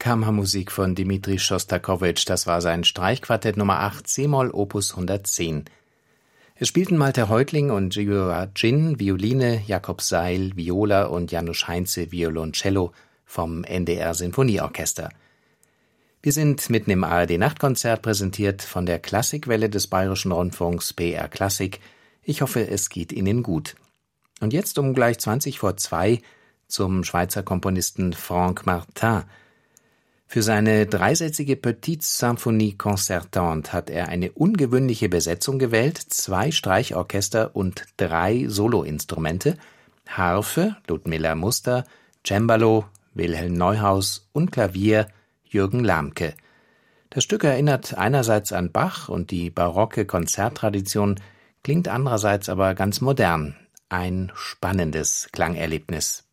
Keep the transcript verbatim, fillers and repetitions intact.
Kammermusik von Dmitri Schostakowitsch, das war sein Streichquartett Nummer acht, c-Moll, Opus hundertzehn. Es spielten Malte Häutling und Gyula Djin Violine, Jakob Seil Viola und Janusz Heinze Violoncello vom N D R Sinfonieorchester. Wir sind mitten im A R D-Nachtkonzert, präsentiert von der Klassikwelle des Bayerischen Rundfunks B R Klassik. Ich hoffe, es geht Ihnen gut. Und jetzt um gleich zwanzig vor zwei zum Schweizer Komponisten Franck Martin. Für seine dreisätzige Petite Symphonie concertante hat er eine ungewöhnliche Besetzung gewählt, zwei Streichorchester und drei Soloinstrumente, Harfe Ludmilla Muster, Cembalo Wilhelm Neuhaus und Klavier Jürgen Lamke. Das Stück erinnert einerseits an Bach und die barocke Konzerttradition, klingt andererseits aber ganz modern. Ein spannendes Klangerlebnis.